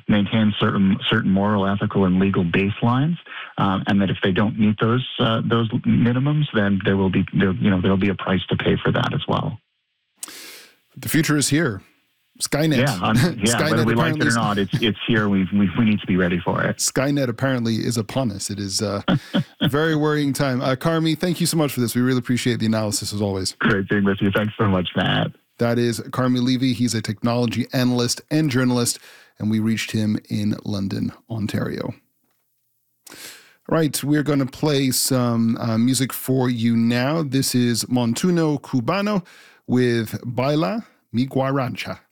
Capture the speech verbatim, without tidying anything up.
maintain certain certain moral, ethical, and legal baselines, um, and that if they don't meet those uh, those minimums, then there will be there, you know there will be a price to pay for that as well. The future is here. Skynet. Yeah, um, yeah. Skynet whether we like it or is, not, it's it's here. We, we we need to be ready for it. Skynet apparently is upon us. It is uh, a very worrying time. Uh, Carmi, thank you so much for this. We really appreciate the analysis as always. Great being with you. Thanks so much, Matt. That is Carmi Levy. He's a technology analyst and journalist, and we reached him in London, Ontario. Right, we're going to play some uh, music for you now. This is Montuno Cubano with Baila Mi Guaracha.